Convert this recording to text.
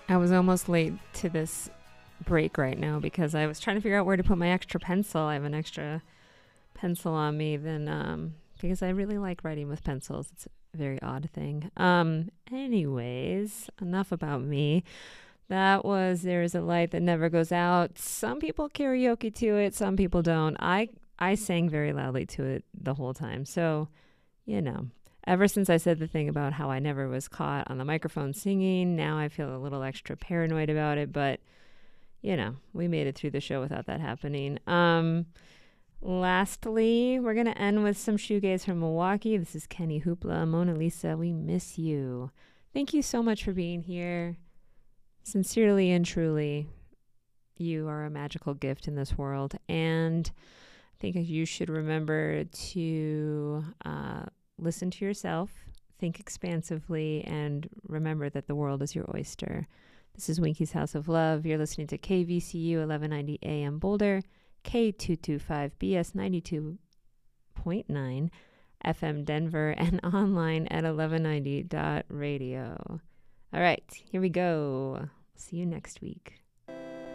I was almost late to this break right now because I was trying to figure out where to put my extra pencil. I have an extra pencil on me because I really like writing with pencils. It's a very odd thing. Anyways, enough about me. That was There Is a Light That Never Goes Out. Some people karaoke to it, some people don't. I sang very loudly to it the whole time. So, you know, ever since I said the thing about how I never was caught on the microphone singing, now I feel a little extra paranoid about it, but we made it through the show without that happening. Lastly, we're going to end with some shoegaze from Milwaukee. This is Kenny Hoopla. Mona Lisa, we miss you. Thank you so much for being here. Sincerely and truly, you are a magical gift in this world. And I think you should remember to listen to yourself, think expansively, and remember that the world is your oyster. This is Winky's House of Love. You're listening to KVCU 1190 AM Boulder, K225BS 92.9 FM Denver, and online at 1190.radio. All right, here we go. See you next week.